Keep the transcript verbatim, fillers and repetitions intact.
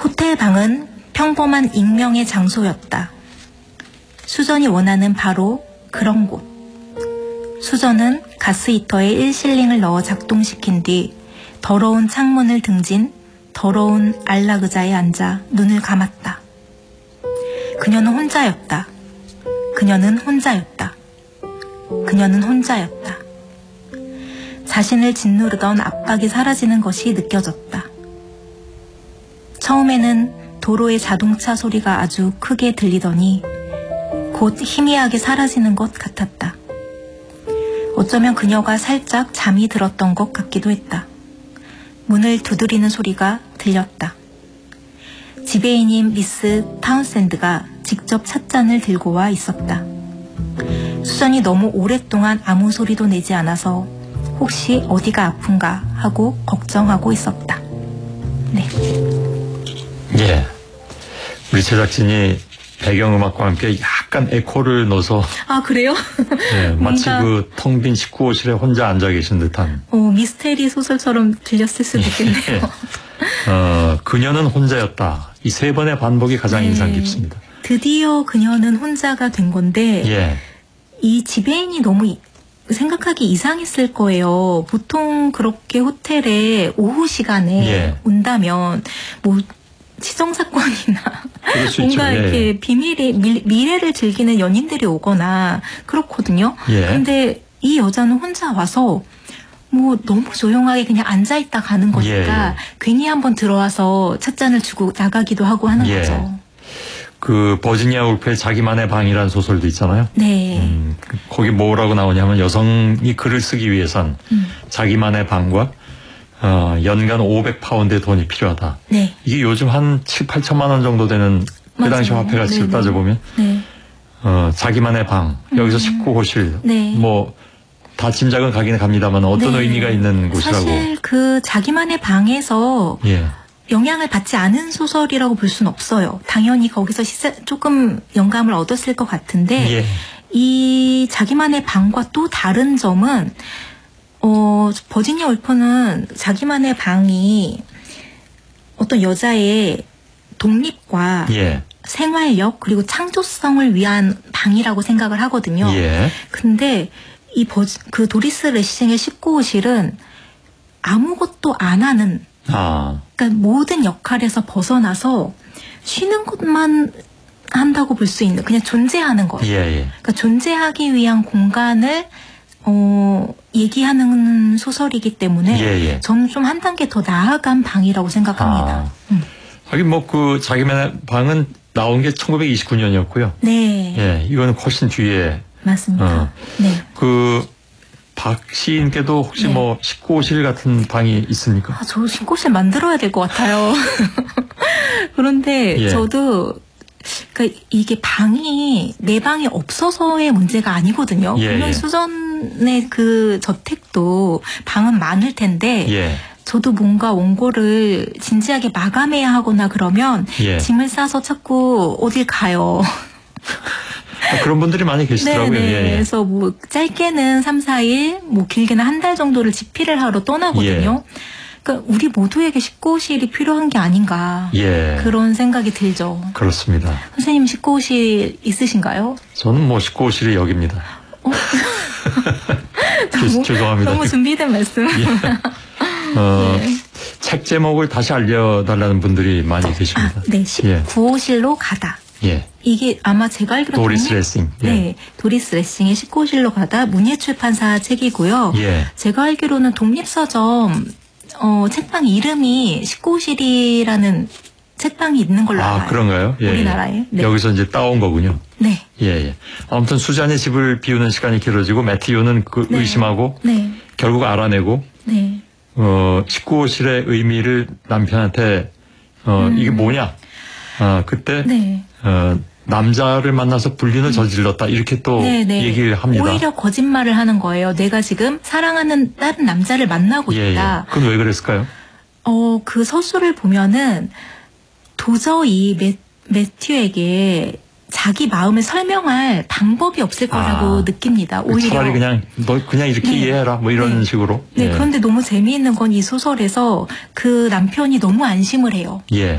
호텔 방은 평범한 익명의 장소였다. 수전이 원하는 바로 그런 곳. 수전은 가스히터에 일 실링을 넣어 작동시킨 뒤 더러운 창문을 등진 더러운 안락 의자에 앉아 눈을 감았다. 그녀는 혼자였다. 그녀는 혼자였다. 그녀는 혼자였다. 자신을 짓누르던 압박이 사라지는 것이 느껴졌다. 처음에는 도로의 자동차 소리가 아주 크게 들리더니 곧 희미하게 사라지는 것 같았다. 어쩌면 그녀가 살짝 잠이 들었던 것 같기도 했다. 문을 두드리는 소리가 들렸다. 지배인인 미스 타운샌드가 직접 찻잔을 들고 와 있었다. 수전이 너무 오랫동안 아무 소리도 내지 않아서 혹시 어디가 아픈가 하고 걱정하고 있었다. 네. 예. 우리 제작진이 배경음악과 함께 약간 에코를 넣어서. 아, 그래요? 예, 마치 그 텅 빈 십구 호실에 혼자 앉아 계신 듯한. 어, 미스테리 소설처럼 들렸을 수도 있겠네요. 예. 어, 그녀는 혼자였다. 이 세 번의 반복이 가장 네. 인상 깊습니다. 드디어 그녀는 혼자가 된 건데, 예. 이 지배인이 너무 생각하기 이상했을 거예요. 보통 그렇게 호텔에 오후 시간에 예. 온다면 뭐 치정사건이나 뭔가 예. 이렇게 비밀의 미, 미래를 즐기는 연인들이 오거나 그렇거든요. 예. 근데 이 여자는 혼자 와서 뭐 너무 조용하게 그냥 앉아있다 가는 거니까 예. 괜히 한번 들어와서 찻잔을 주고 나가기도 하고 하는 예. 거죠. 그 버지니아 울프의 자기만의 방이라는 소설도 있잖아요. 네. 음, 거기 뭐라고 나오냐면 여성이 글을 쓰기 위해선 음. 자기만의 방과 어, 연간 오백 파운드의 돈이 필요하다. 네. 이게 요즘 한 칠, 팔천만 원 정도 되는 그 당시 화폐 가치를 네네. 따져보면 네. 어, 자기만의 방, 여기서 음. 십구 호실, 네. 뭐 다 짐작은 가긴 갑니다만 어떤 네. 의미가 있는 곳이라고. 사실 그 자기만의 방에서 예. 영향을 받지 않은 소설이라고 볼 수는 없어요. 당연히 거기서 시세, 조금 영감을 얻었을 것 같은데 예. 이 자기만의 방과 또 다른 점은 어, 버지니아 울프는 자기만의 방이 어떤 여자의 독립과 예. 생활력 그리고 창조성을 위한 방이라고 생각을 하거든요. 예. 근데 이 버지, 그 도리스 레싱의 십구 호실은 아무것도 안 하는 아. 그러니까 모든 역할에서 벗어나서 쉬는 것만 한다고 볼 수 있는 그냥 존재하는 거예요. 예, 예. 그러니까 존재하기 위한 공간을 어, 얘기하는 소설이기 때문에 예, 예. 저는 좀 한 단계 더 나아간 방이라고 생각합니다. 아. 음. 하긴 뭐 그 자기만의 방은 나온 게 천구백이십구 년이었고요. 네. 예, 이거는 훨씬 뒤에. 맞습니다. 어. 네. 그 박 시인께도 혹시 네. 뭐 십구 호실 같은 방이 있습니까? 아, 저 십구 호실 만들어야 될 것 같아요. 그런데 예. 저도 그러니까 이게 방이 내 방이 없어서의 문제가 아니거든요. 예, 물론 예. 수전의 그 저택도 방은 많을 텐데 예. 저도 뭔가 원고를 진지하게 마감해야 하거나 그러면 예. 짐을 싸서 자꾸 어딜 가요. 아, 그런 분들이 많이 계시더라고요. 네네. 예, 예. 그래서 뭐 짧게는 삼, 사 일, 뭐 길게는 한 달 정도를 집필을 하러 떠나거든요. 예. 그러니까 우리 모두에게 십구 호실이 필요한 게 아닌가. 예. 그런 생각이 들죠. 그렇습니다. 선생님 십구 호실 있으신가요? 저는 뭐 십구 호실이 여기입니다. 어? 너무, 죄송합니다. 너무 준비된 말씀. 예. 어, 네. 책 제목을 다시 알려달라는 분들이 많이 계십니다. 아, 네, 십구 호실로 가다. 예. 이게 아마 제가 알기로 도리스 독립, 레싱. 예. 네, 도리스 레싱의 십구 호실로 가다 문예출판사 책이고요. 예. 제가 알기로는 독립서점 어, 책방 이름이 십구 호실이라는 책방이 있는 걸로 알아요. 아, 그런가요? 예, 우리나라에. 네. 여기서 이제 따온 거군요. 네. 예, 예. 아무튼 수잔의 집을 비우는 시간이 길어지고 매튜는 그 네. 의심하고 네. 결국 알아내고 네. 어, 십구 호실의 의미를 남편한테 어, 음. 이게 뭐냐? 어, 그때 네. 어, 남자를 만나서 불륜을 저질렀다 이렇게 또 네, 네. 얘기를 합니다. 오히려 거짓말을 하는 거예요. 내가 지금 사랑하는 다른 남자를 만나고 예, 있다. 예. 그건 왜 그랬을까요? 어, 그 서술을 보면은 도저히 매, 매튜에게 자기 마음을 설명할 방법이 없을 거라고 아, 느낍니다. 오히려. 차라리 그냥 너 그냥 이렇게 네. 이해해라 뭐 이런 네. 식으로. 네, 예. 그런데 너무 재미있는 건 이 소설에서 그 남편이 너무 안심을 해요. 예.